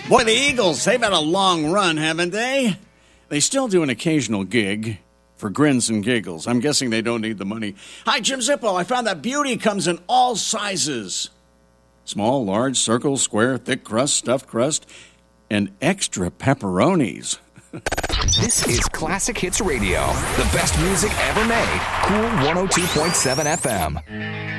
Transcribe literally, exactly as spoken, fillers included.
Boy, the Eagles, they've had a long run, haven't they? They still do an occasional gig for grins and giggles. I'm guessing they don't need the money. Hi, Jim Zippo. I found that beauty comes in all sizes. Small, large, circle, square, thick crust, stuffed crust, and extra pepperonis. This is Classic Hits Radio. The best music ever made. Cool one oh two point seven F M.